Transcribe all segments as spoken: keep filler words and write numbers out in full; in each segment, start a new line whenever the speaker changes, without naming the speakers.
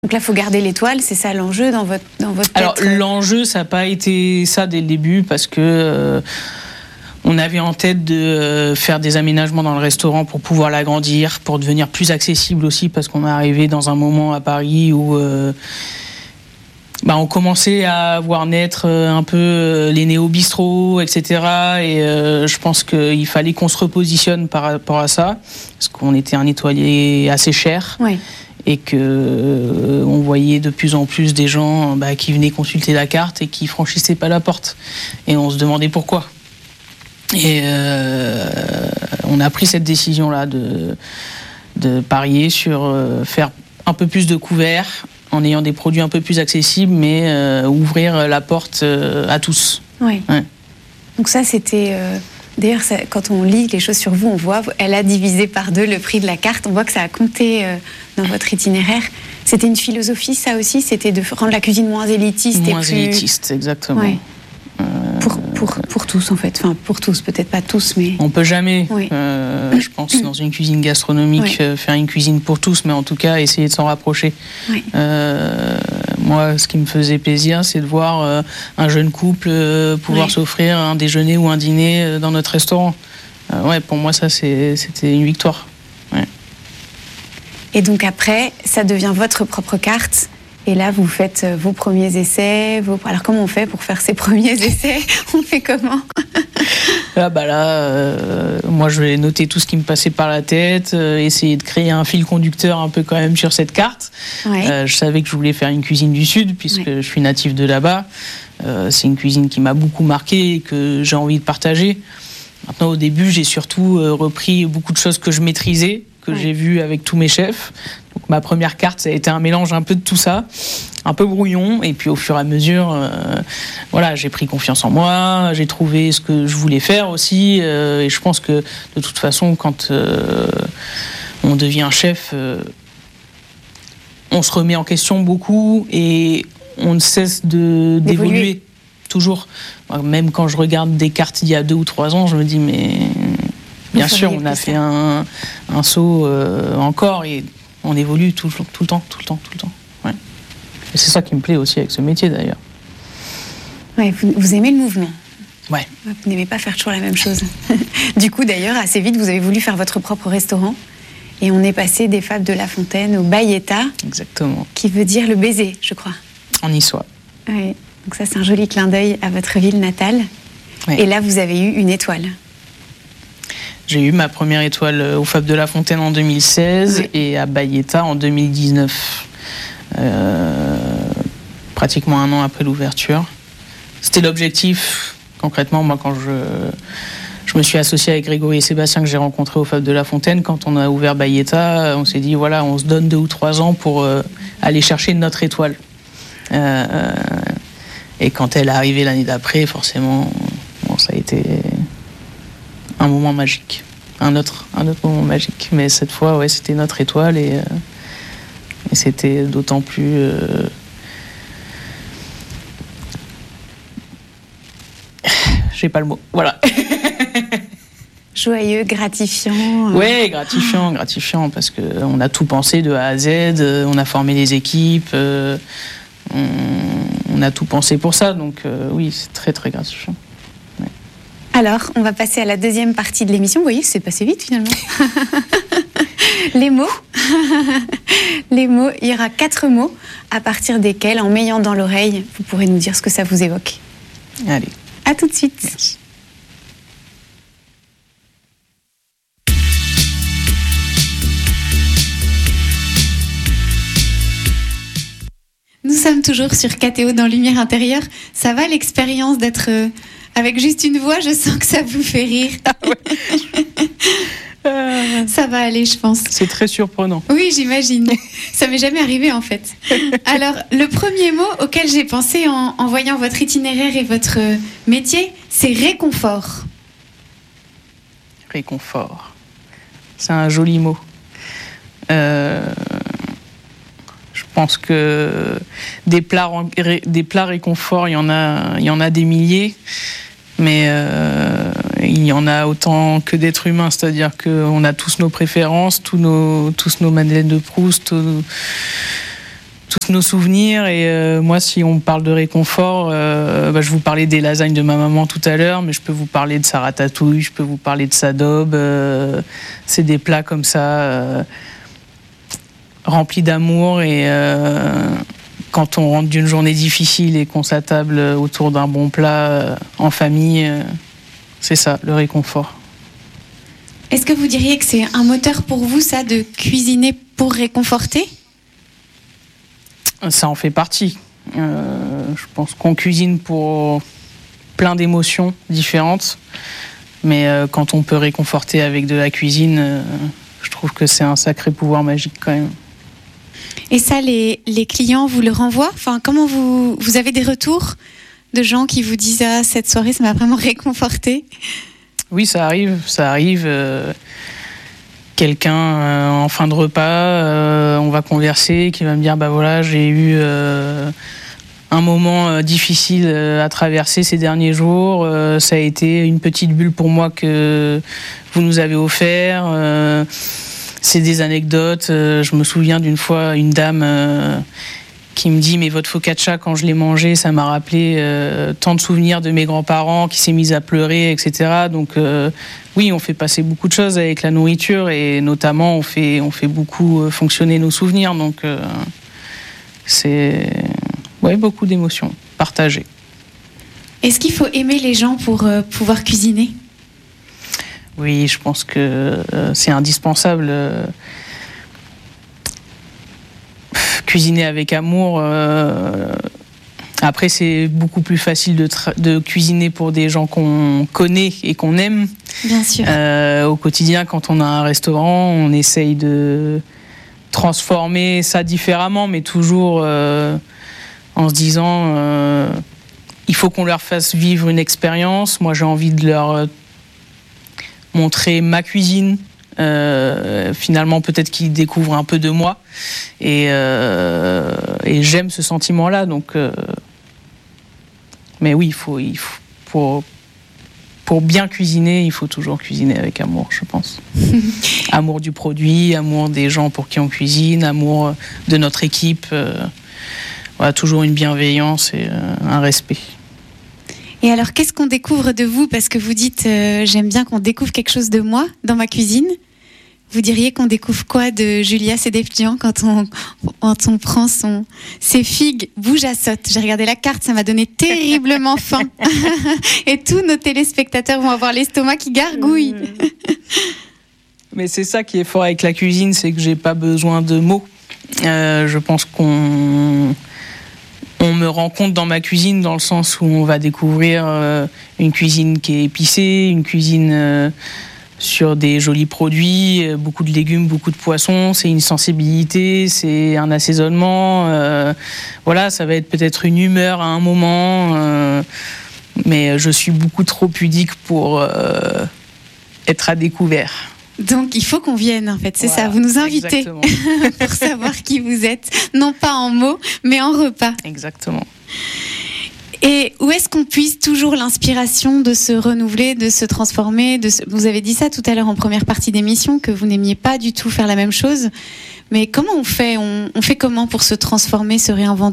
Donc là, il faut garder l'étoile, c'est ça l'enjeu dans votre, dans votre tête?
Alors, l'enjeu, ça n'a pas été ça dès le début, parce que euh, on avait en tête de euh, faire des aménagements dans le restaurant pour pouvoir l'agrandir, pour devenir plus accessible aussi, parce qu'on est arrivé dans un moment à Paris où euh, bah, on commençait à voir naître un peu les néo-bistrots, et cetera. Et euh, je pense qu'il fallait qu'on se repositionne par rapport à ça, parce qu'on était un étoilé assez cher.
Oui.
Et que euh, on voyait de plus en plus des gens bah, qui venaient consulter la carte et qui franchissaient pas la porte. Et on se demandait pourquoi. Et euh, on a pris cette décision-là de, de parier sur euh, faire un peu plus de couverts, en ayant des produits un peu plus accessibles, mais euh, ouvrir la porte euh, à tous.
Oui.
Ouais.
Donc ça, c'était... Euh... D'ailleurs, ça, quand on lit les choses sur vous, on voit, elle a divisé par deux le prix de la carte. On voit que ça a compté euh, dans votre itinéraire. C'était une philosophie, ça aussi? C'était de rendre la cuisine moins élitiste?
Moins
et plus...
élitiste, exactement.
Ouais.
Euh...
Pour, pour, pour tous, en fait. Enfin, pour tous, peut-être pas tous, mais...
On peut jamais,
oui.
euh, je pense, dans une cuisine gastronomique, oui. euh, faire une cuisine pour tous, mais en tout cas, essayer de s'en rapprocher.
Oui.
Euh, moi, ce qui me faisait plaisir, c'est de voir euh, un jeune couple euh, pouvoir oui. s'offrir un déjeuner ou un dîner euh, dans notre restaurant. Euh, ouais, pour moi, ça, c'est, c'était une victoire. Ouais.
Et donc après, ça devient votre propre carte. Et là, vous faites vos premiers essais. Vos... Alors, comment on fait pour faire ces premiers essais? On fait comment?
Ah bah là, euh, moi, je vais noter tout ce qui me passait par la tête, euh, essayer de créer un fil conducteur un peu quand même sur cette carte.
Ouais.
Euh, je savais que je voulais faire une cuisine du Sud, puisque ouais. je suis natif de là-bas. Euh, c'est une cuisine qui m'a beaucoup marqué et que j'ai envie de partager. Maintenant, au début, j'ai surtout euh, repris beaucoup de choses que je maîtrisais, que ouais. j'ai vues avec tous mes chefs. Donc, ma première carte, ça a été un mélange un peu de tout ça, un peu brouillon. Et puis, au fur et à mesure, euh, voilà, j'ai pris confiance en moi, j'ai trouvé ce que je voulais faire aussi. Euh, et je pense que, de toute façon, quand euh, on devient chef, euh, on se remet en question beaucoup et on ne cesse de, d'évoluer. d'évoluer. Toujours. Même quand je regarde des cartes il y a deux ou trois ans, je me dis, mais bien sûr, on a fait un, un saut euh, encore et on évolue tout, tout le temps, tout le temps, tout le temps. Ouais. Et c'est ça qui me plaît aussi avec ce métier d'ailleurs.
Ouais, vous, vous aimez le mouvement?
Ouais.
Vous n'aimez pas faire toujours la même chose. Du coup, d'ailleurs, assez vite, vous avez voulu faire votre propre restaurant. Et on est passé des Fables de La Fontaine au Bayeta.
Exactement.
Qui veut dire le baiser, je crois.
En niçois.
Oui. Donc ça, c'est un joli clin d'œil à votre ville natale. Oui. Et là, vous avez eu une étoile.
J'ai eu ma première étoile aux Fables de La Fontaine en deux mille seize oui. et à Bayeta en deux mille dix-neuf. Euh, pratiquement un an après l'ouverture. C'était l'objectif, concrètement, moi, quand je, je me suis associé avec Grégory et Sébastien, que j'ai rencontrés aux Fables de La Fontaine. Quand on a ouvert Bayeta, on s'est dit, voilà, on se donne deux ou trois ans pour euh, aller chercher notre étoile. Euh, Et quand elle est arrivée l'année d'après, forcément, bon, ça a été un moment magique. Un autre, un autre moment magique. Mais cette fois, ouais, c'était notre étoile et, euh, et c'était d'autant plus... Euh... J'ai pas le mot. Voilà.
Joyeux, gratifiant. Euh...
Ouais, gratifiant, gratifiant, parce qu'on a tout pensé de A à Z, on a formé les équipes... Euh, on... On a tout pensé pour ça, donc euh, oui, c'est très très gratifiant. Ouais.
Alors, on va passer à la deuxième partie de l'émission. Vous voyez, c'est passé vite finalement. Les mots. Les mots, il y aura quatre mots à partir desquels, en m'ayant dans l'oreille, vous pourrez nous dire ce que ça vous évoque.
Allez.
À tout de suite.
Merci.
Nous sommes toujours sur K T O dans Lumière Intérieure. Ça va l'expérience d'être euh, avec juste une voix? Je sens que ça vous fait rire.
Ah ouais. euh...
Ça va aller, je pense.
C'est très surprenant.
Oui, j'imagine. Ça m'est jamais arrivé en fait. Alors, le premier mot auquel j'ai pensé en, en voyant votre itinéraire et votre métier, c'est réconfort.
Réconfort. C'est un joli mot. Euh... Je pense que des plats, des plats réconfort, il y en a, il y en a des milliers, mais euh, il y en a autant que d'êtres humains, c'est-à-dire qu'on a tous nos préférences, tous nos, tous nos madeleines de Proust, tous, tous nos souvenirs. Et euh, moi, si on parle de réconfort, euh, bah, je vous parlais des lasagnes de ma maman tout à l'heure, mais je peux vous parler de sa ratatouille, je peux vous parler de sa daube. Euh, c'est des plats comme ça, euh, remplis d'amour. Et euh, quand on rentre d'une journée difficile et qu'on s'attable autour d'un bon plat euh, en famille, euh, c'est ça, le réconfort.
Est-ce que vous diriez que c'est un moteur pour vous, ça, de cuisiner pour réconforter ?
Ça en fait partie. Euh, je pense qu'on cuisine pour plein d'émotions différentes, mais euh, quand on peut réconforter avec de la cuisine, euh, je trouve que c'est un sacré pouvoir magique quand même.
Et ça, les, les clients vous le renvoient ? Enfin, comment vous, vous avez des retours de gens qui vous disent « Ah, cette soirée, ça m'a vraiment réconforté ».
Oui, ça arrive, ça arrive. Euh, quelqu'un euh, en fin de repas, euh, on va converser, qui va me dire bah voilà, j'ai eu euh, un moment euh, difficile euh, à traverser ces derniers jours. Euh, ça a été une petite bulle pour moi que vous nous avez offert. Euh, c'est des anecdotes. Euh, je me souviens d'une fois une dame euh, qui me dit mais votre focaccia quand je l'ai mangé, ça m'a rappelé euh, tant de souvenirs de mes grands-parents, qui s'est mise à pleurer, et cetera. Donc euh, oui, on fait passer beaucoup de choses avec la nourriture et notamment on fait, on fait beaucoup fonctionner nos souvenirs. Donc euh, c'est ouais, beaucoup d'émotions partagées.
Est-ce qu'il faut aimer les gens pour euh, pouvoir cuisiner ?
Oui, je pense que euh, c'est indispensable. Euh, cuisiner avec amour. Euh, Après, c'est beaucoup plus facile de, tra- de cuisiner pour des gens qu'on connaît et qu'on aime.
Bien sûr.
Euh, au quotidien, quand on a un restaurant, on essaye de transformer ça différemment, mais toujours euh, en se disant euh, il faut qu'on leur fasse vivre une expérience. Moi, j'ai envie de leur montrer ma cuisine. Euh, finalement, peut-être qu'ils découvrent un peu de moi. Et, euh, et j'aime ce sentiment-là. Donc... Euh, Mais oui, il faut, il faut pour, pour bien cuisiner, il faut toujours cuisiner avec amour, je pense. Amour du produit, amour des gens pour qui on cuisine, amour de notre équipe. Euh, voilà, toujours une bienveillance et euh, un respect.
Et alors, qu'est-ce qu'on découvre de vous ? Parce que vous dites, euh, j'aime bien qu'on découvre quelque chose de moi dans ma cuisine. Vous diriez qu'on découvre quoi de Julia Sedefian quand on, quand on prend son, ses figues bouge à sotte ? J'ai regardé la carte, ça m'a donné terriblement faim. Et tous nos téléspectateurs vont avoir l'estomac qui gargouille.
Mais c'est ça qui est fort avec la cuisine, c'est que j'ai pas besoin de mots. Euh, je pense qu'on on me rend compte dans ma cuisine dans le sens où on va découvrir euh, une cuisine qui est épicée, une cuisine... Euh, sur des jolis produits, beaucoup de légumes, beaucoup de poissons. C'est une sensibilité, c'est un assaisonnement. Euh, voilà, ça va être peut-être une humeur à un moment. Euh, mais je suis beaucoup trop pudique pour euh, être à découvert.
Donc, il faut qu'on vienne, en fait. C'est voilà, ça, vous nous invitez pour savoir qui vous êtes. Non pas en mots, mais en repas.
Exactement.
Et où est-ce qu'on puise toujours l'inspiration de se renouveler, de se transformer de se... Vous avez dit ça tout à l'heure en première partie d'émission, que vous n'aimiez pas du tout faire la même chose. Mais comment on fait on, on fait comment pour se transformer, se réinventer ?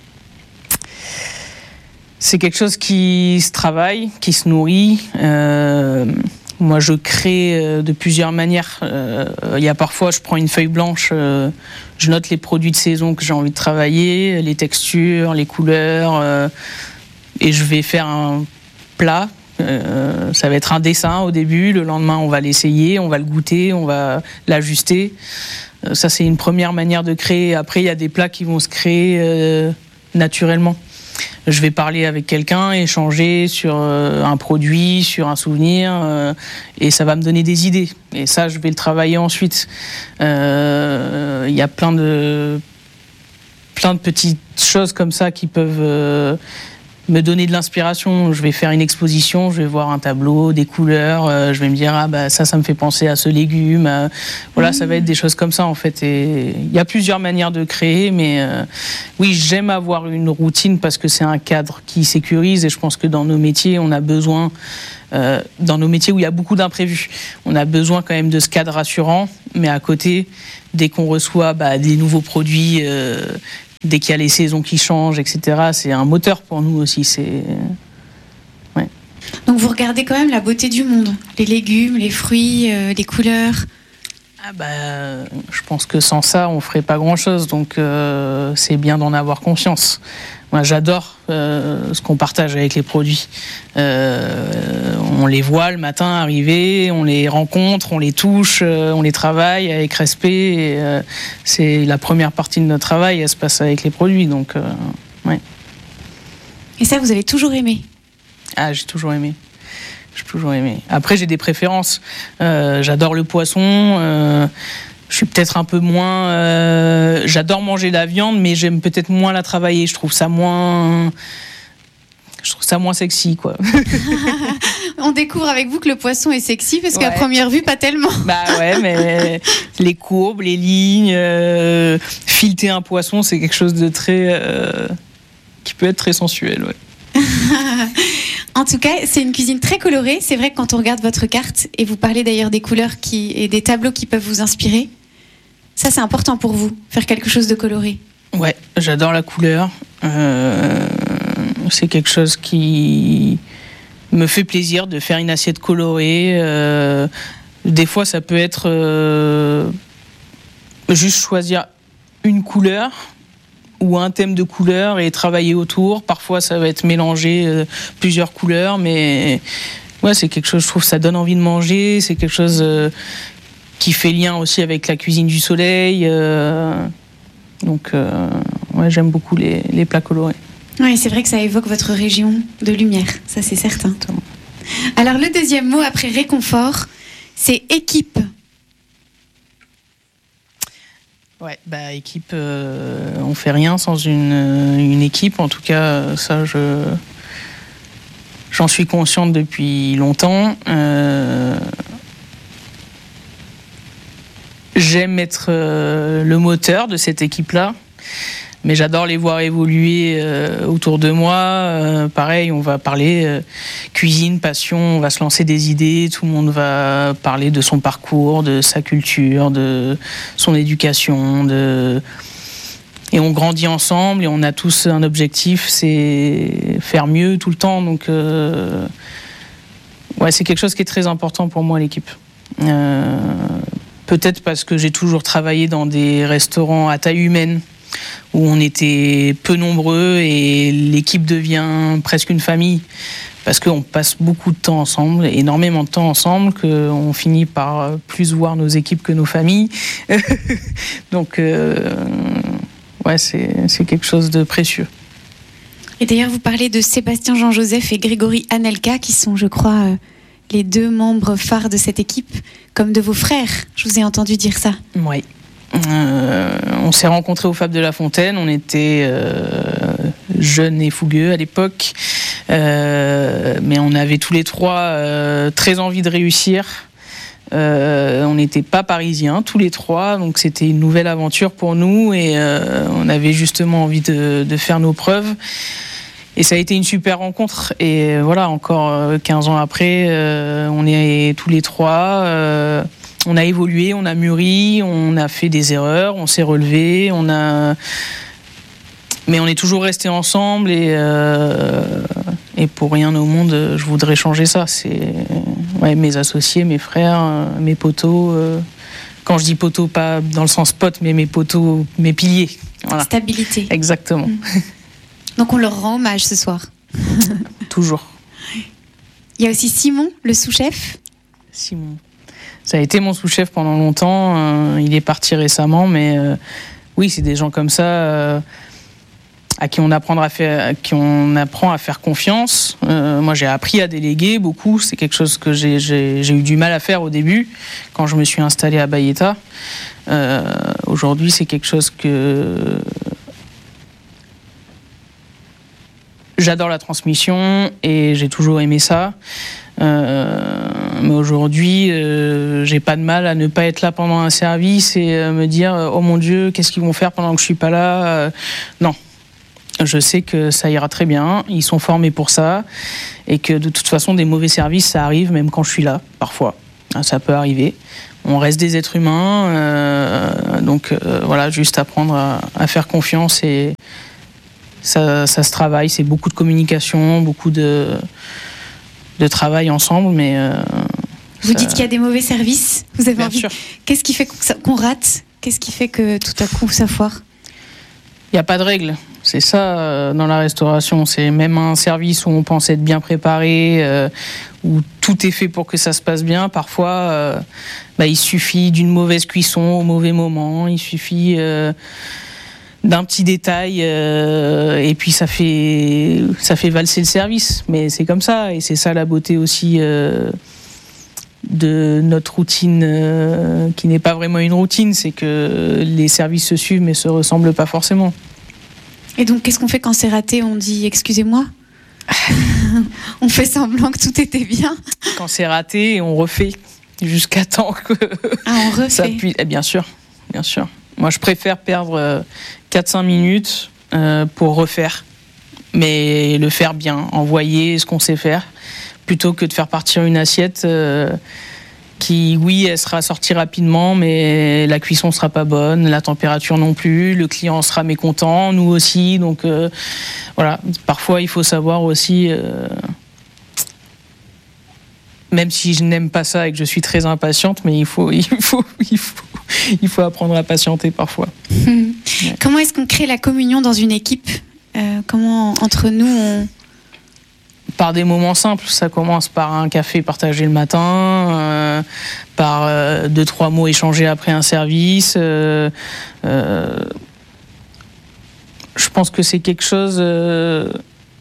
C'est quelque chose qui se travaille, qui se nourrit. Euh, moi, je crée de plusieurs manières. Euh, il y a parfois, je prends une feuille blanche, euh, je note les produits de saison que j'ai envie de travailler, les textures, les couleurs, euh, et je vais faire un plat. Euh, ça va être un dessin au début, le lendemain, on va l'essayer, on va le goûter, on va l'ajuster. Euh, ça, c'est une première manière de créer. Après, il y a des plats qui vont se créer euh, naturellement. Je vais parler avec quelqu'un, échanger sur euh, un produit, sur un souvenir, euh, et ça va me donner des idées. Et ça, je vais le travailler ensuite. Il euh, y a plein de, plein de petites choses comme ça qui peuvent euh, me donner de l'inspiration. Je vais faire une exposition, je vais voir un tableau, des couleurs, euh, je vais me dire ah bah ça, ça me fait penser à ce légume. Euh, voilà, mmh. ça va être des choses comme ça en fait. Et il y a plusieurs manières de créer, mais euh, oui, j'aime avoir une routine parce que c'est un cadre qui sécurise. Et je pense que dans nos métiers, on a besoin, euh, dans nos métiers où il y a beaucoup d'imprévus, on a besoin quand même de ce cadre rassurant. Mais à côté, dès qu'on reçoit bah, des nouveaux produits. Euh, Dès qu'il y a les saisons qui changent, et cetera, c'est un moteur pour nous aussi. C'est... Ouais.
Donc vous regardez quand même la beauté du monde, les légumes, les fruits, euh, les couleurs.
Ah bah, je pense que sans ça, on ferait pas grand-chose. Donc euh, c'est bien d'en avoir conscience. Moi, j'adore euh, ce qu'on partage avec les produits. Euh, on les voit le matin arriver, on les rencontre, on les touche, euh, on les travaille avec respect. Et, euh, c'est la première partie de notre travail, elle se passe avec les produits. Donc, euh, ouais.
Et ça, vous avez toujours aimé ?
Ah, j'ai toujours aimé. J'ai toujours aimé. Après, j'ai des préférences. Euh, j'adore le poisson. Euh, Je suis peut-être un peu moins... Euh, j'adore manger la viande, mais j'aime peut-être moins la travailler. Je trouve ça moins... Je trouve ça moins sexy, quoi.
On découvre avec vous que le poisson est sexy, parce
ouais.
qu'à première vue, pas tellement.
Bah ouais, mais les courbes, les lignes, euh, fileter un poisson, c'est quelque chose de très... Euh, qui peut être très sensuel, ouais.
En tout cas, c'est une cuisine très colorée. C'est vrai que quand on regarde votre carte, et vous parlez d'ailleurs des couleurs qui, et des tableaux qui peuvent vous inspirer, ça c'est important pour vous, faire quelque chose de coloré.
Ouais, j'adore la couleur. Euh, c'est quelque chose qui me fait plaisir de faire une assiette colorée. Euh, des fois, ça peut être euh, juste choisir une couleur ou un thème de couleur et travailler autour. Parfois, ça va être mélanger euh, plusieurs couleurs, mais ouais, c'est quelque chose, je trouve, ça donne envie de manger. C'est quelque chose euh, qui fait lien aussi avec la cuisine du soleil. Euh, donc, euh, ouais, j'aime beaucoup les, les plats colorés.
Oui, c'est vrai que ça évoque votre région de lumière, ça c'est certain. Alors, le deuxième mot après réconfort, c'est équipe.
Ouais, bah équipe, euh, on fait rien sans une, une équipe. En tout cas, ça, je, j'en suis consciente depuis longtemps. Euh, j'aime être euh, le moteur de cette équipe-là, mais j'adore les voir évoluer euh, autour de moi. Euh, pareil, on va parler euh, cuisine, passion, on va se lancer des idées, tout le monde va parler de son parcours, de sa culture, de son éducation, de... et on grandit ensemble et on a tous un objectif, c'est faire mieux tout le temps. Donc, euh... ouais, c'est quelque chose qui est très important pour moi, l'équipe. Euh... Peut-être parce que j'ai toujours travaillé dans des restaurants à taille humaine, où on était peu nombreux et l'équipe devient presque une famille parce qu'on passe beaucoup de temps ensemble, énormément de temps ensemble, qu'on finit par plus voir nos équipes que nos familles. Donc, euh, ouais, c'est, c'est quelque chose de précieux.
Et d'ailleurs, vous parlez de Sébastien Jean-Joseph et Grégory Anelka, qui sont, je crois, les deux membres phares de cette équipe, comme de vos frères. Je vous ai entendu dire ça.
Oui. Euh, on s'est rencontrés au Fab de la Fontaine, on était euh, jeunes et fougueux à l'époque, euh, mais on avait tous les trois euh, très envie de réussir. Euh, on n'était pas parisiens tous les trois, donc c'était une nouvelle aventure pour nous et euh, on avait justement envie de, de faire nos preuves. Et ça a été une super rencontre. Et voilà, encore quinze ans après, euh, on est tous les trois. Euh, on a évolué, on a mûri, on a fait des erreurs, on s'est relevé, on a... mais on est toujours restés ensemble. Et, euh, et pour rien au monde, je voudrais changer ça. C'est ouais, mes associés, mes frères, mes poteaux. Euh, quand je dis poteaux, pas dans le sens pote, mais mes poteaux, mes piliers. Voilà.
Stabilité.
Exactement. Mmh.
Donc on leur rend hommage ce soir.
Toujours.
Il y a aussi Simon, le sous-chef.
Simon. Ça a été mon sous-chef pendant longtemps. Euh, il est parti récemment, mais euh, oui, c'est des gens comme ça euh, à qui on apprend à faire, à qui on apprend à faire confiance. Euh, moi, j'ai appris à déléguer beaucoup. C'est quelque chose que j'ai, j'ai, j'ai eu du mal à faire au début, quand je me suis installé à Bayeta. Euh, aujourd'hui, c'est quelque chose que j'adore la transmission et j'ai toujours aimé ça. Euh, mais aujourd'hui, euh, j'ai pas de mal à ne pas être là pendant un service et euh, me dire « Oh mon Dieu, qu'est-ce qu'ils vont faire pendant que je suis pas là ?» euh, Non. Je sais que ça ira très bien, ils sont formés pour ça, et que de toute façon, des mauvais services, ça arrive même quand je suis là, parfois. Ça peut arriver. On reste des êtres humains, euh, donc euh, voilà, juste apprendre à, à faire confiance, et ça, ça se travaille, c'est beaucoup de communication, beaucoup de, de travail ensemble, mais... Euh,
Vous
ça...
dites qu'il y a des mauvais services, vous avez
Bien
envie...
sûr.
Qu'est-ce qui fait qu'on rate ? Qu'est-ce qui fait que tout à coup, ça foire ?
Il n'y a pas de règle. C'est ça euh, dans la restauration. C'est même un service où on pense être bien préparé, euh, où tout est fait pour que ça se passe bien. Parfois, euh, bah, il suffit d'une mauvaise cuisson au mauvais moment. Il suffit euh, d'un petit détail euh, et puis ça fait, ça fait valser le service. Mais c'est comme ça, et c'est ça la beauté aussi euh, de notre routine euh, qui n'est pas vraiment une routine. C'est que les services se suivent mais se ressemblent pas forcément.
Et donc, qu'est-ce qu'on fait quand c'est raté ? On dit « excusez-moi » On fait semblant que tout était bien.
Quand c'est raté, on refait jusqu'à temps que
ah, on refait.
Ça puisse... eh, bien sûr, bien sûr. Moi, je préfère perdre euh, quatre à cinq minutes euh, pour refaire, mais le faire bien, envoyer ce qu'on sait faire, plutôt que de faire partir une assiette euh, qui, oui, elle sera sortie rapidement, mais la cuisson sera pas bonne, la température non plus, le client sera mécontent, nous aussi. Donc euh, voilà, parfois il faut savoir aussi, euh, même si je n'aime pas ça et que je suis très impatiente, mais il faut, il faut, il faut, il faut apprendre à patienter parfois.
Mmh. Ouais. Comment est-ce qu'on crée la communion dans une équipe ? euh, Comment entre nous on...
Par des moments simples, ça commence par un café partagé le matin, euh, par euh, deux, trois mots échangés après un service. Euh, euh, je pense que c'est quelque chose euh,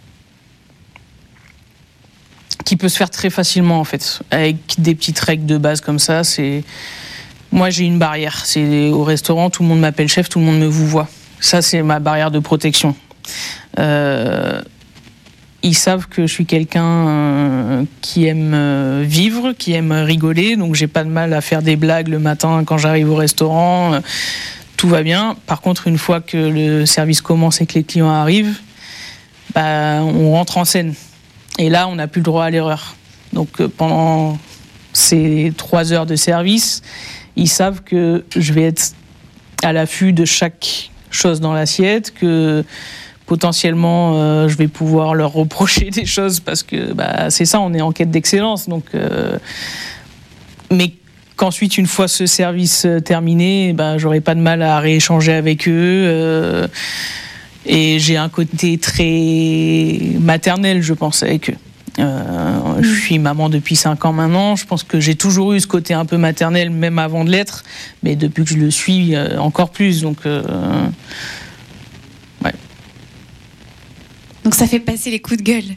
qui peut se faire très facilement en fait, avec des petites règles de base comme ça. C'est... Moi j'ai une barrière, c'est au restaurant, tout le monde m'appelle chef, tout le monde me vouvoie. Ça c'est ma barrière de protection. Euh, Ils savent que je suis quelqu'un euh, qui aime euh, vivre, qui aime rigoler, donc j'ai pas de mal à faire des blagues le matin quand j'arrive au restaurant. Euh, tout va bien. Par contre, une fois que le service commence et que les clients arrivent, bah, on rentre en scène. Et là, on n'a plus le droit à l'erreur. Donc euh, pendant ces trois heures de service, ils savent que je vais être à l'affût de chaque chose dans l'assiette, que potentiellement, euh, je vais pouvoir leur reprocher des choses parce que bah, c'est ça, on est en quête d'excellence. Donc, euh, mais qu'ensuite, une fois ce service terminé, bah, j'aurai pas de mal à rééchanger avec eux. Euh, et j'ai un côté très maternel, je pense, avec eux. Euh, je suis maman depuis cinq ans maintenant. Je pense que j'ai toujours eu ce côté un peu maternel, même avant de l'être. Mais depuis que je le suis, euh, encore plus. Donc... Euh, ouais.
Donc ça fait passer les coups de gueule.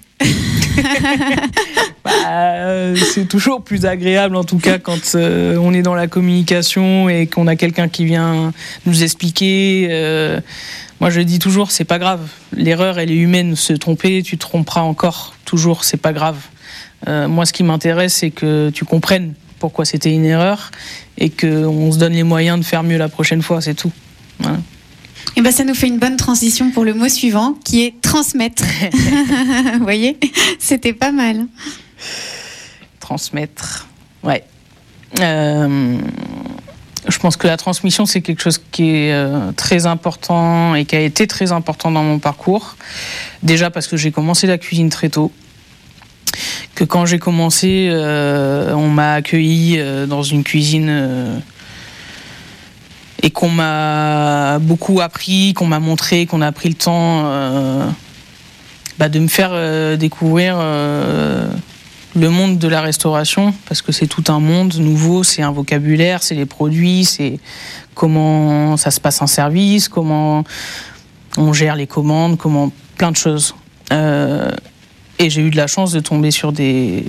bah, c'est toujours plus agréable en tout cas quand euh, on est dans la communication et qu'on a quelqu'un qui vient nous expliquer. Euh, moi je dis toujours, c'est pas grave. L'erreur elle est humaine. Se tromper, tu te tromperas encore. Toujours, c'est pas grave. Euh, moi ce qui m'intéresse c'est que tu comprennes pourquoi c'était une erreur et qu'on se donne les moyens de faire mieux la prochaine fois, c'est tout. Voilà.
Et ben ça nous fait une bonne transition pour le mot suivant, qui est transmettre. Vous voyez, c'était pas mal.
Transmettre, ouais. Euh, je pense que la transmission, c'est quelque chose qui est euh, très important et qui a été très important dans mon parcours. Déjà parce que j'ai commencé la cuisine très tôt. Que quand j'ai commencé, euh, on m'a accueilli euh, dans une cuisine... Euh, et qu'on m'a beaucoup appris, qu'on m'a montré, qu'on a pris le temps euh, bah de me faire euh, découvrir euh, le monde de la restauration, parce que c'est tout un monde nouveau, c'est un vocabulaire, c'est les produits, c'est comment ça se passe en service, comment on gère les commandes, comment plein de choses. Euh, et j'ai eu de la chance de tomber sur des,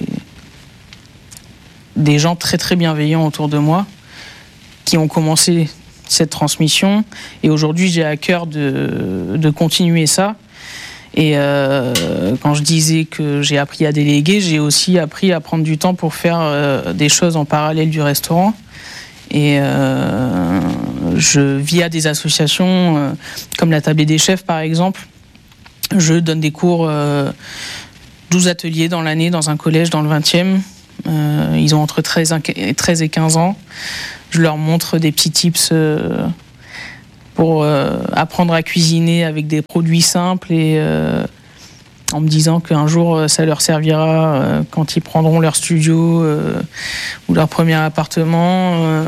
des gens très très bienveillants autour de moi, qui ont commencé cette transmission, et aujourd'hui j'ai à cœur de, de continuer ça Et euh, quand je disais que j'ai appris à déléguer, j'ai aussi appris à prendre du temps pour faire euh, des choses en parallèle du restaurant. Et euh, je, via des associations euh, comme la Tablée des Chefs par exemple, je donne des cours, euh, douze ateliers dans l'année dans un collège dans le vingtième. Euh, ils ont entre treize et quinze ans. Je leur montre des petits tips euh, pour euh, apprendre à cuisiner avec des produits simples et euh, en me disant qu'un jour ça leur servira euh, quand ils prendront leur studio euh, ou leur premier appartement. Euh,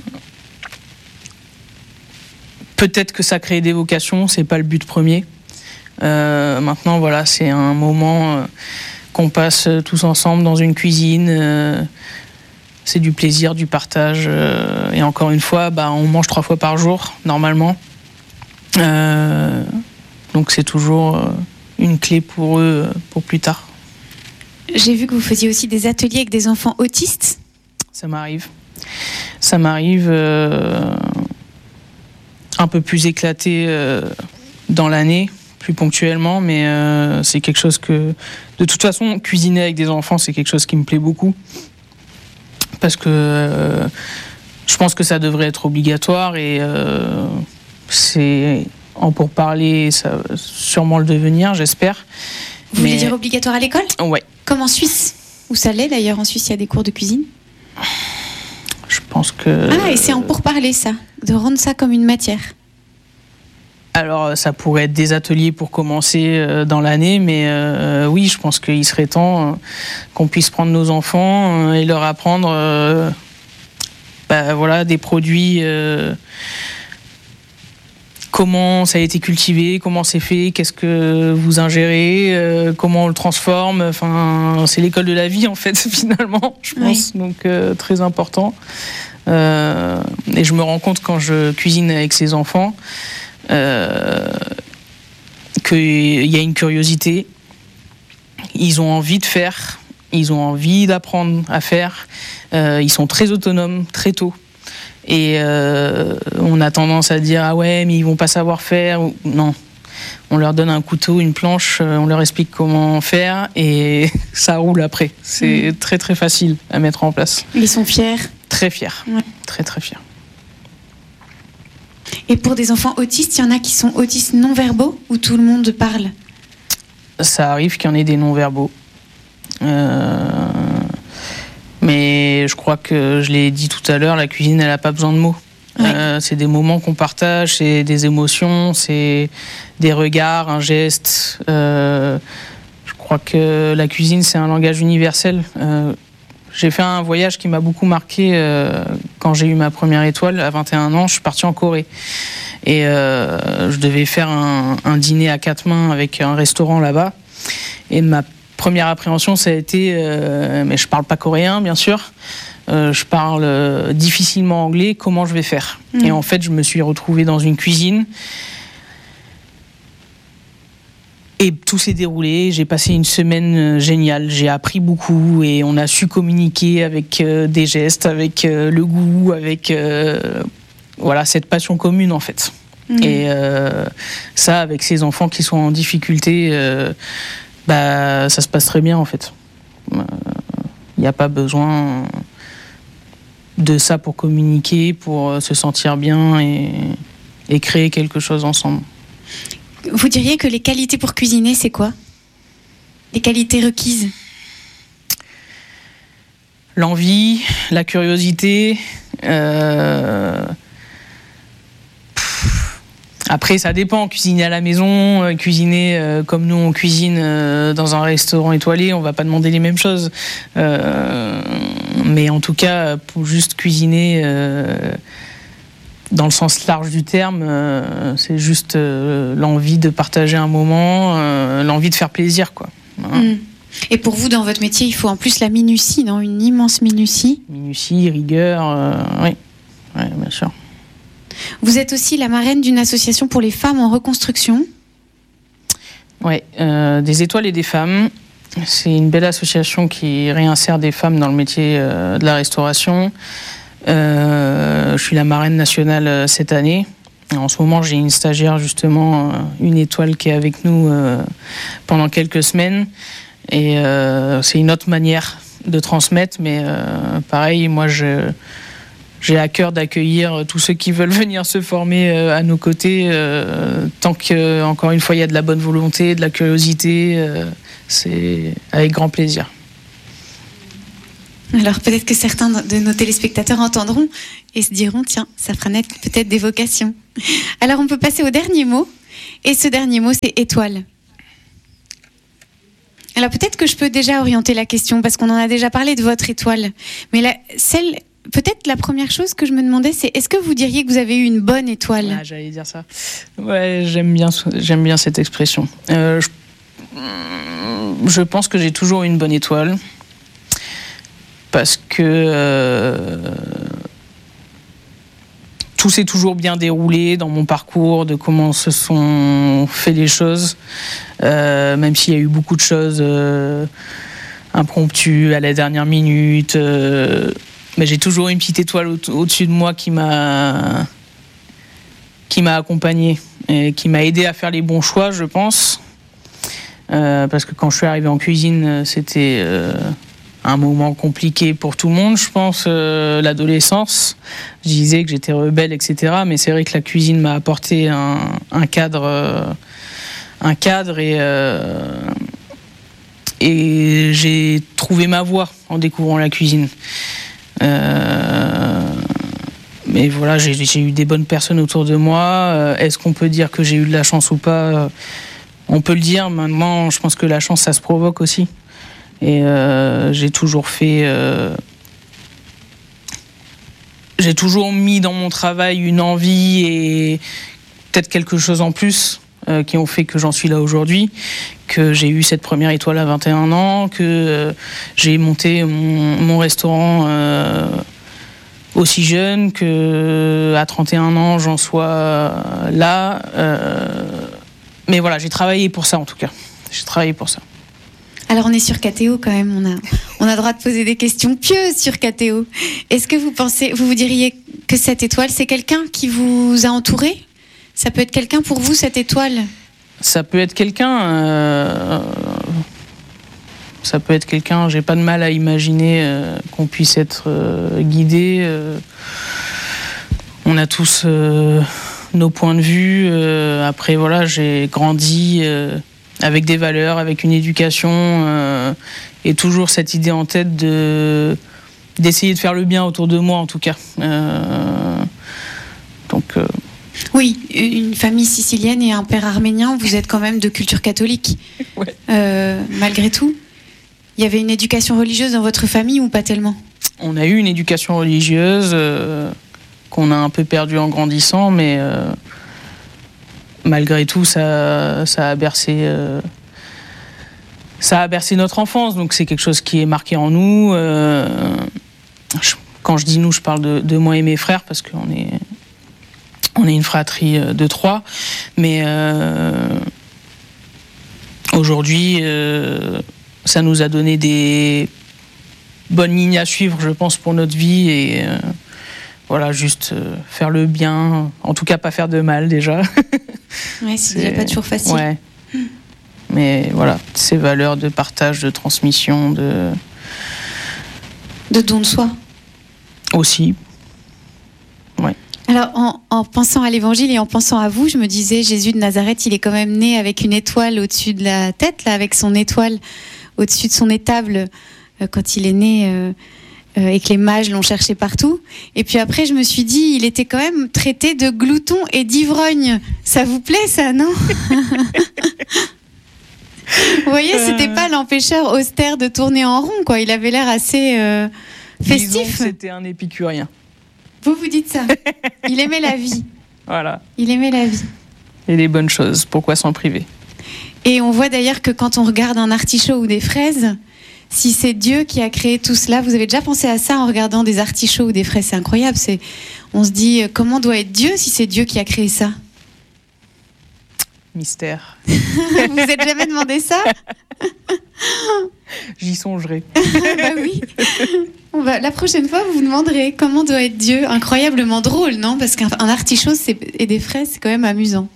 peut-être que ça crée des vocations, c'est pas le but premier. Euh, maintenant voilà, c'est un moment euh, qu'on passe tous ensemble dans une cuisine. Euh, c'est du plaisir, du partage. Euh, et encore une fois, bah, on mange trois fois par jour normalement. Euh, donc c'est toujours euh, une clé pour eux pour plus tard.
J'ai vu que vous faisiez aussi des ateliers avec des enfants autistes.
Ça m'arrive. Ça m'arrive euh, un peu plus éclaté euh, dans l'année, plus ponctuellement, mais euh, c'est quelque chose que... De toute façon, cuisiner avec des enfants, c'est quelque chose qui me plaît beaucoup. Parce que euh, je pense que ça devrait être obligatoire et euh, c'est en pourparler, ça va sûrement le devenir, j'espère.
Vous mais... voulez dire obligatoire à l'école ?
Ouais.
Comme en Suisse, où ça l'est d'ailleurs. En Suisse, il y a des cours de cuisine.
Je pense que...
Ah, et c'est en pourparler ça, de rendre ça comme une matière.
Alors, ça pourrait être des ateliers pour commencer euh, dans l'année, mais euh, oui, je pense qu'il serait temps euh, qu'on puisse prendre nos enfants euh, et leur apprendre euh, bah, voilà, des produits, euh, comment ça a été cultivé, comment c'est fait, qu'est-ce que vous ingérez, euh, comment on le transforme. Enfin, c'est l'école de la vie, en fait, finalement, je pense, oui. Donc euh, très important. Euh, et je me rends compte quand je cuisine avec ces enfants, Euh, qu'il y a une curiosité, ils ont envie de faire, ils ont envie d'apprendre à faire, euh, ils sont très autonomes très tôt et euh, on a tendance à dire ah ouais mais ils vont pas savoir faire. Non, on leur donne un couteau, une planche, on leur explique comment faire et ça roule après. C'est mmh. très très facile à mettre en place.
Ils sont fiers.
Très fiers, ouais. Très très fiers.
Et pour des enfants autistes, il y en a qui sont autistes non-verbaux ou tout le monde parle ?
Ça arrive qu'il y en ait des non-verbaux. Euh... Mais je crois que je l'ai dit tout à l'heure, la cuisine, elle n'a pas besoin de mots. Ouais. Euh, c'est des moments qu'on partage, c'est des émotions, c'est des regards, un geste. Euh... Je crois que la cuisine, c'est un langage universel. Euh... J'ai fait un voyage qui m'a beaucoup marqué euh, quand j'ai eu ma première étoile à vingt et un ans. Je suis parti en Corée et euh, je devais faire un, un dîner à quatre mains avec un restaurant là-bas. Et ma première appréhension, ça a été, euh, mais je parle pas coréen, bien sûr. Euh, je parle euh, difficilement anglais. Comment je vais faire ? Mmh. Et en fait, je me suis retrouvée dans une cuisine. Et tout s'est déroulé, j'ai passé une semaine géniale, j'ai appris beaucoup et on a su communiquer avec euh, des gestes, avec euh, le goût, avec euh, voilà, cette passion commune en fait. Mmh. Et euh, ça, avec ces enfants qui sont en difficulté, euh, bah, ça se passe très bien en fait. Il euh, n'y a pas besoin de ça pour communiquer, pour se sentir bien et, et créer quelque chose ensemble.
Vous diriez que les qualités pour cuisiner, c'est quoi ? Les qualités requises ?
L'envie, la curiosité. Euh... Après, ça dépend. Cuisiner à la maison, euh, cuisiner euh, comme nous on cuisine euh, dans un restaurant étoilé, on va pas demander les mêmes choses. Euh... Mais en tout cas, pour juste cuisiner... Euh... Dans le sens large du terme, euh, c'est juste euh, l'envie de partager un moment, euh, l'envie de faire plaisir, quoi. Voilà.
Mmh. Et pour vous, dans votre métier, il faut en plus la minutie, non ? Une immense minutie.
Minutie, rigueur, euh, oui. Ouais, bien sûr.
Vous êtes aussi la marraine d'une association pour les femmes en reconstruction.
Oui, euh, des étoiles et des femmes. C'est une belle association qui réinsère des femmes dans le métier euh, de la restauration. Euh, je suis la marraine nationale cette année. En ce moment, j'ai une stagiaire, justement, une étoile qui est avec nous euh, pendant quelques semaines. Et euh, c'est une autre manière de transmettre, mais euh, pareil, moi, je, j'ai à cœur d'accueillir tous ceux qui veulent venir se former euh, à nos côtés, euh, tant que, encore une fois, il y a de la bonne volonté, de la curiosité, euh, c'est avec grand plaisir.
Alors peut-être que certains de nos téléspectateurs entendront et se diront, tiens, ça fera naître peut-être des vocations. Alors on peut passer au dernier mot, et ce dernier mot, c'est étoile. Alors peut-être que je peux déjà orienter la question, parce qu'on en a déjà parlé de votre étoile, mais la, celle, peut-être la première chose que je me demandais, c'est est-ce que vous diriez que vous avez eu une bonne étoile ?
Ah, j'allais dire ça. Ouais, j'aime bien, j'aime bien cette expression. Euh, je, je pense que j'ai toujours eu une bonne étoile. Parce que euh, tout s'est toujours bien déroulé dans mon parcours, de comment se sont fait les choses, euh, même s'il y a eu beaucoup de choses euh, impromptues à la dernière minute. Euh, mais j'ai toujours une petite étoile au- au-dessus de moi qui m'a, qui m'a accompagné et qui m'a aidé à faire les bons choix, je pense. Euh, parce que quand je suis arrivé en cuisine, c'était... Euh, un moment compliqué pour tout le monde, je pense, euh, l'adolescence. Je disais que j'étais rebelle, et cetera. Mais c'est vrai que la cuisine m'a apporté un, un cadre, euh, un cadre et, euh, et j'ai trouvé ma voie en découvrant la cuisine. Euh, mais voilà, j'ai, j'ai eu des bonnes personnes autour de moi. Euh, est-ce qu'on peut dire que j'ai eu de la chance ou pas ? On peut le dire. Maintenant, je pense que la chance, ça se provoque aussi. Et euh, j'ai toujours fait... Euh, j'ai toujours mis dans mon travail une envie et peut-être quelque chose en plus euh, qui ont fait que j'en suis là aujourd'hui, que j'ai eu cette première étoile à vingt et un ans, que euh, j'ai monté mon, mon restaurant euh, aussi jeune, qu'à trente et un ans j'en sois là. Euh, mais voilà, j'ai travaillé pour ça en tout cas. J'ai travaillé pour ça.
Alors on est sur K T O quand même, on a, on a le droit de poser des questions pieuses sur K T O. Est-ce que vous pensez, vous vous diriez que cette étoile, c'est quelqu'un qui vous a entouré ? Ça peut être quelqu'un pour vous, cette étoile ?
Ça peut être quelqu'un... Euh, ça peut être quelqu'un, j'ai pas de mal à imaginer euh, qu'on puisse être euh, guidé. Euh, on a tous euh, nos points de vue. Euh, après, voilà, j'ai grandi... Euh, avec des valeurs, avec une éducation, euh, et toujours cette idée en tête de, d'essayer de faire le bien autour de moi, en tout cas. Euh, donc, euh...
Oui, une famille sicilienne et un père arménien, vous êtes quand même de culture catholique.
Ouais.
Euh, malgré tout, il y avait une éducation religieuse dans votre famille ou pas tellement ?
On a eu une éducation religieuse euh, qu'on a un peu perdue en grandissant, mais... Euh, malgré tout, ça, ça a bercé, euh, ça a bercé notre enfance. Donc c'est quelque chose qui est marqué en nous. Euh, je, quand je dis nous, je parle de, de moi et mes frères parce qu'on est, on est une fratrie de trois. Mais euh, aujourd'hui, euh, ça nous a donné des bonnes lignes à suivre, je pense, pour notre vie et euh, voilà, juste euh, faire le bien, en tout cas pas faire de mal déjà.
Ouais, c'est, c'est déjà pas toujours facile.
Ouais. Mais voilà, ces valeurs de partage, de transmission, de...
De don de soi.
Aussi. Ouais.
Alors, en, en pensant à l'évangile et en pensant à vous, je me disais, Jésus de Nazareth, il est quand même né avec une étoile au-dessus de la tête, là, avec son étoile au-dessus de son étable euh, quand il est né... Euh, Euh, et que les mages l'ont cherché partout. Et puis après, je me suis dit, il était quand même traité de glouton et d'ivrogne. Ça vous plaît, ça, non ? Vous voyez, c'était pas l'empêcheur austère de tourner en rond, quoi. Il avait l'air assez euh, festif.
Disons que c'était un épicurien.
Vous vous dites ça ? Il aimait la vie.
Voilà.
Il aimait la vie.
Et les bonnes choses, pourquoi s'en priver ?
Et on voit d'ailleurs que quand on regarde un artichaut ou des fraises, si c'est Dieu qui a créé tout cela, vous avez déjà pensé à ça en regardant des artichauts ou des fraises ? C'est incroyable. C'est... On se dit, comment doit être Dieu si c'est Dieu qui a créé ça ?
Mystère.
Vous vous êtes jamais demandé ça ?
J'y songerai.
Bah oui. On va, la prochaine fois, vous vous demanderez comment doit être Dieu. Incroyablement drôle, non? Parce qu'un un artichaut c'est, et des fraises, c'est quand même amusant.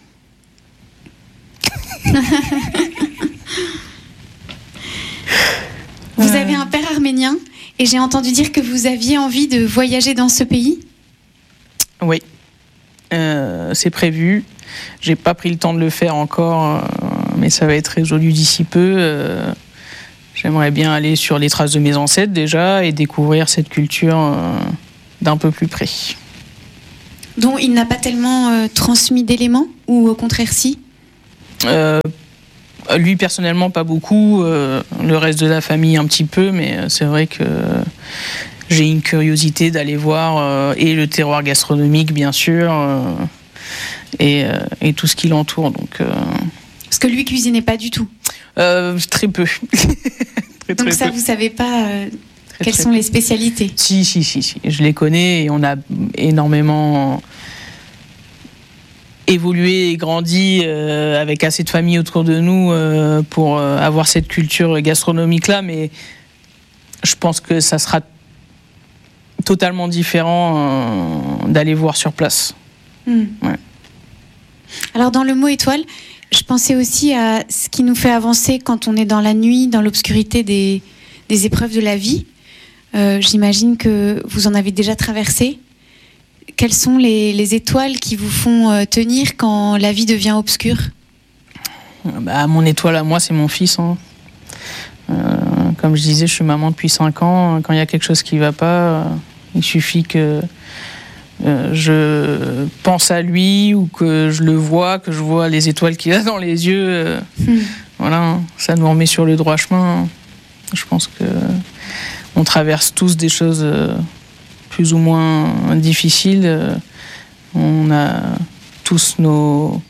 Vous avez un père arménien et j'ai entendu dire que vous aviez envie de voyager dans ce pays.
Oui, euh, c'est prévu. J'ai pas pris le temps de le faire encore, euh, mais ça va être résolu d'ici peu. Euh, j'aimerais bien aller sur les traces de mes ancêtres déjà et découvrir cette culture euh, d'un peu plus près.
Dont il n'a pas tellement euh, transmis d'éléments, ou au contraire si?
euh, Lui personnellement pas beaucoup, euh, le reste de la famille un petit peu, mais c'est vrai que j'ai une curiosité d'aller voir euh, et le terroir gastronomique bien sûr euh, et, euh, et tout ce qui l'entoure. Donc, euh...
Parce que lui cuisinait pas du tout.
Euh, très peu. très,
donc
très
ça
peu.
Vous savez pas euh,
très,
quelles
très
sont
peu.
les spécialités?
Si si si si, je les connais et on a énormément évolué et grandi euh, avec assez de familles autour de nous euh, pour euh, avoir cette culture gastronomique là, mais je pense que ça sera totalement différent euh, d'aller voir sur place.
Mmh.
Ouais.
Alors dans le mot étoile, je pensais aussi à ce qui nous fait avancer quand on est dans la nuit, dans l'obscurité des, des épreuves de la vie. Euh, j'imagine que vous en avez déjà traversé. Quelles sont les, les étoiles qui vous font euh, tenir quand la vie devient obscure?
Bah, mon étoile à moi, c'est mon fils. Hein. Euh, comme je disais, je suis maman depuis cinq ans. Quand il y a quelque chose qui ne va pas, euh, il suffit que euh, je pense à lui ou que je le vois, que je vois les étoiles qu'il a dans les yeux. Euh, mmh. Voilà, ça nous remet sur le droit chemin. Je pense que on traverse tous des choses euh, plus ou moins difficiles. Euh, on a tous nos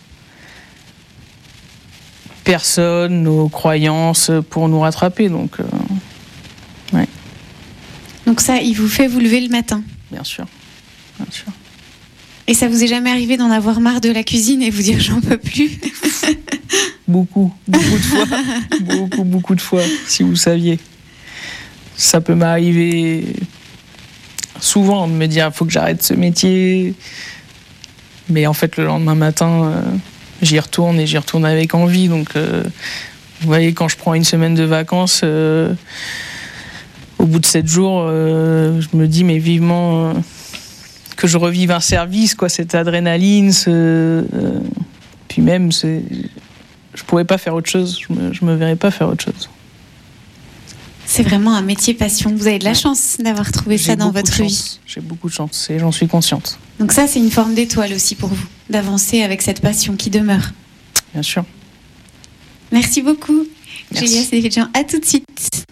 personnes, nos croyances pour nous rattraper. Donc, euh, ouais.
Donc ça, il vous fait vous lever le matin?
Bien sûr. Bien sûr.
Et ça vous est jamais arrivé d'en avoir marre de la cuisine et vous dire j'en peux plus?
Beaucoup, beaucoup de fois. beaucoup, beaucoup de fois, si vous saviez. Ça peut m'arriver souvent de me dire il faut que j'arrête ce métier. Mais en fait, le lendemain matin, euh, j'y retourne et j'y retourne avec envie. Donc, euh, vous voyez, quand je prends une semaine de vacances, euh, au bout de sept jours, euh, je me dis mais vivement euh, que je revive un service, quoi, cette adrénaline. Ce, euh, puis même, c'est, je pourrais pas faire autre chose. Je me, je me verrais pas faire autre chose.
C'est vraiment un métier passion. Vous avez de la chance d'avoir trouvé
J'ai
ça dans votre
vie.
vie.
J'ai beaucoup de chance et j'en suis consciente.
Donc ça, c'est une forme d'étoile aussi pour vous, d'avancer avec cette passion qui demeure.
Bien sûr.
Merci beaucoup.
Merci.
Julia Sédéfiant, à tout de suite.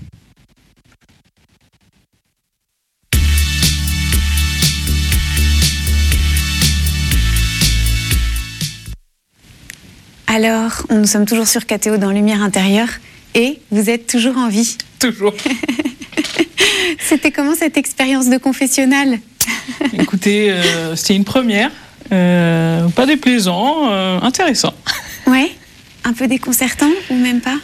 Alors, nous sommes toujours sur K T O dans Lumière intérieure et vous êtes toujours en vie.
Toujours.
C'était comment cette expérience de confessionnal?
Écoutez, euh, c'était une première. Euh, pas déplaisant, euh, intéressant.
Ouais, un peu déconcertant ou même pas?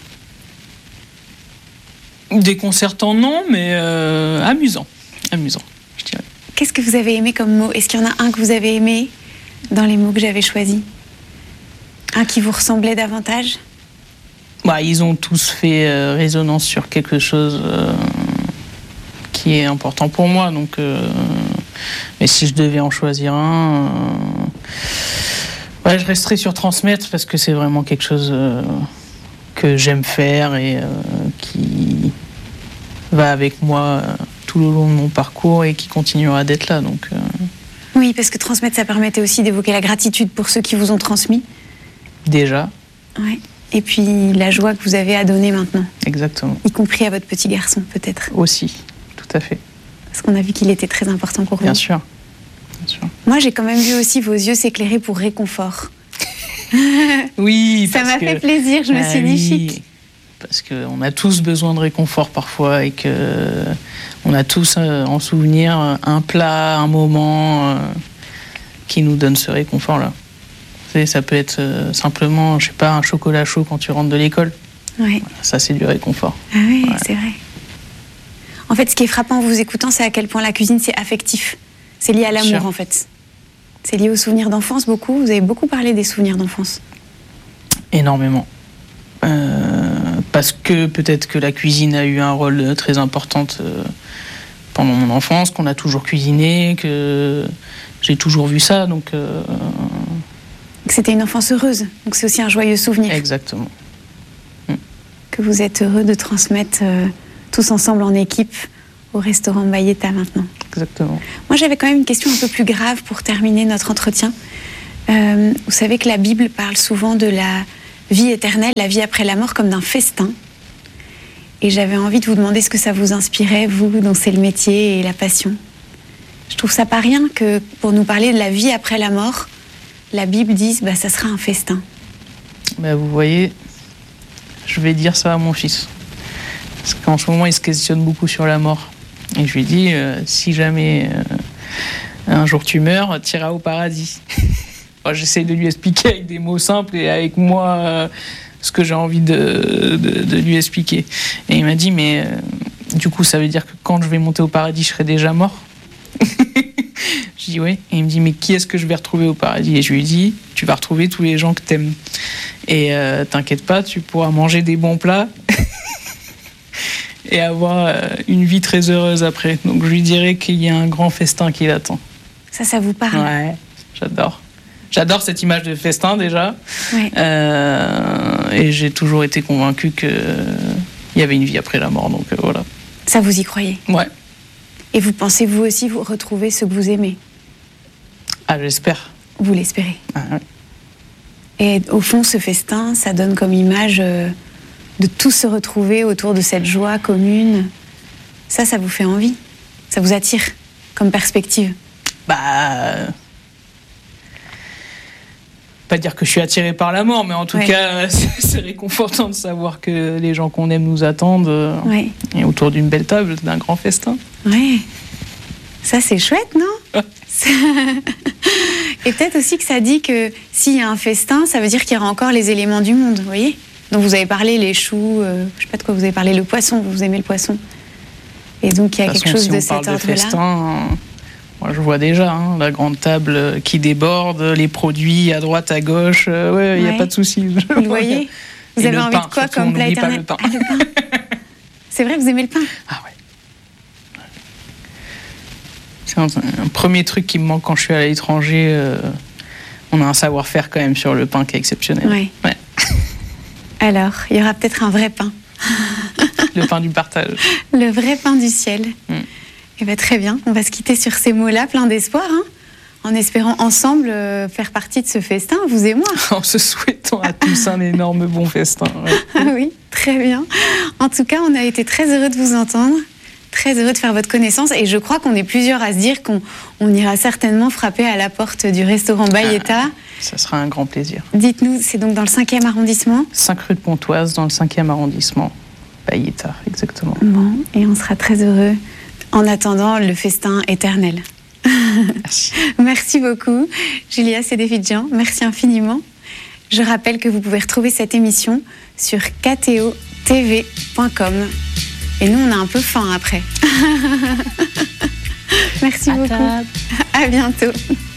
Déconcertant, non, mais euh, amusant. Amusant, je dirais.
Qu'est-ce que vous avez aimé comme mot? Est-ce qu'il y en a un que vous avez aimé dans les mots que j'avais choisis? Un qui vous ressemblait davantage?
Bah, ils ont tous fait euh, résonance sur quelque chose euh, qui est important pour moi. Donc, euh, mais si je devais en choisir un, euh, ouais, je resterais sur transmettre parce que c'est vraiment quelque chose euh, que j'aime faire et euh, qui va avec moi euh, tout le long de mon parcours et qui continuera d'être là. Donc, euh...
oui, parce que transmettre, ça permettait aussi d'évoquer la gratitude pour ceux qui vous ont transmis.
Déjà.
Ouais. Et puis la joie que vous avez à donner maintenant.
Exactement.
Y compris à votre petit garçon, peut-être.
Aussi, tout à fait.
Parce qu'on a vu qu'il était très important pour vous.
Bien sûr. Bien sûr.
Moi, j'ai quand même vu aussi vos yeux s'éclairer pour réconfort.
Oui,
ça m'a
que...
fait plaisir, je me
ah,
suis dit
oui.
chic.
Parce qu'on a tous besoin de réconfort parfois et qu'on a tous euh, en souvenir un plat, un moment euh, qui nous donne ce réconfort-là. Ça peut être euh, simplement, je sais pas, un chocolat chaud quand tu rentres de l'école.
Ouais.
Voilà, ça, c'est du réconfort.
Ah oui,
ouais.
C'est vrai. En fait, ce qui est frappant en vous écoutant, c'est à quel point la cuisine, c'est affectif. C'est lié à l'amour,
Sûr.
en fait. C'est lié aux souvenirs d'enfance, beaucoup. Vous avez beaucoup parlé des souvenirs d'enfance.
Énormément. Euh, parce que peut-être que la cuisine a eu un rôle très important euh, pendant mon enfance, qu'on a toujours cuisiné, que j'ai toujours vu ça. Donc, euh...
C'était une enfance heureuse. Donc c'est aussi un joyeux souvenir.
Exactement. Mm.
Que vous êtes heureux de transmettre euh, tous ensemble en équipe au restaurant Bayeta maintenant.
Exactement.
Moi, j'avais quand même une question un peu plus grave pour terminer notre entretien. Euh, vous savez que la Bible parle souvent de la vie éternelle, la vie après la mort, comme d'un festin. Et j'avais envie de vous demander ce que ça vous inspirait, vous, dont c'est le métier et la passion. Je trouve ça pas rien que pour nous parler de la vie après la mort, la Bible dise bah, ça sera un festin.
Bah, vous voyez, je vais dire ça à mon fils. Parce qu'en ce moment, il se questionne beaucoup sur la mort. Et je lui dis, euh, si jamais euh, un jour tu meurs, tu iras au paradis. Enfin, j'essaye de lui expliquer avec des mots simples et avec moi euh, ce que j'ai envie de, de, de lui expliquer. Et il m'a dit, mais euh, du coup, ça veut dire que quand je vais monter au paradis, je serai déjà mort. Je dis oui. Et il me dit, mais qui est-ce que je vais retrouver au paradis? Et je lui dis, tu vas retrouver tous les gens que t'aimes. Et euh, t'inquiète pas, tu pourras manger des bons plats et avoir euh, une vie très heureuse après. Donc je lui dirais qu'il y a un grand festin qui l'attend.
Ça, ça vous parle?
Ouais, j'adore. J'adore cette image de festin déjà.
Ouais.
Euh, et j'ai toujours été convaincu qu'il y avait une vie après la mort. Donc euh, voilà.
Ça, vous y croyez?
Ouais.
Et vous pensez vous aussi vous retrouver ce que vous aimez?
Ah, j'espère.
Vous l'espérez?
Ah, ouais.
Et au fond, ce festin, ça donne comme image euh, de tous se retrouver autour de cette joie commune. Ça, ça vous fait envie? Ça vous attire comme perspective?
Bah... Pas dire que je suis attiré par la mort, mais en tout
ouais.
cas, c'est réconfortant de savoir que les gens qu'on aime nous attendent euh,
ouais.
et autour d'une belle table, d'un grand festin.
Ouais. Ça, c'est chouette, non? Et peut-être aussi que ça dit que s'il y a un festin, ça veut dire qu'il y aura encore les éléments du monde, vous voyez? Donc vous avez parlé les choux, euh, je sais pas de quoi vous avez parlé, le poisson, vous aimez le poisson. Et donc il y a
de
quelque
façon,
chose
si
de
on
cet
parle de
ordre-là.
festin, moi, je vois déjà hein, la grande table qui déborde, les produits à droite, à gauche. Euh, ouais, il ouais. n'y a pas de souci.
Vous le voyez? Vous
et
avez
le
envie
pain,
de quoi
surtout,
comme
on
plat
n'oublie pas
éternel?
le pain.
Ah, le pain. C'est vrai, vous aimez le pain?
Ah ouais. C'est un, un premier truc qui me manque quand je suis à l'étranger. Euh, on a un savoir-faire quand même sur le pain qui est exceptionnel.
Ouais.
Ouais.
Alors, il y aura peut-être un vrai pain.
Le pain du partage.
Le vrai pain du ciel. Mm. Eh bien, très bien. On va se quitter sur ces mots-là, plein d'espoir, hein, en espérant ensemble euh, faire partie de ce festin, vous et moi.
En se souhaitant à tous un énorme bon festin. Ouais.
Ah oui, très bien. En tout cas, on a été très heureux de vous entendre. Très heureux de faire votre connaissance et je crois qu'on est plusieurs à se dire qu'on on ira certainement frapper à la porte du restaurant Bayeta.
Ah, ça sera un grand plaisir.
Dites-nous, c'est donc dans le cinquième arrondissement?
cinq rue de Pontoise, dans le cinquième arrondissement. Bayeta, exactement.
Bon, et on sera très heureux en attendant le festin éternel.
Merci.
Merci beaucoup, Julia Sédéfidjian. Merci infiniment. Je rappelle que vous pouvez retrouver cette émission sur k t o t v point com. Et nous, on a un peu faim après. Merci à beaucoup. Table. À bientôt.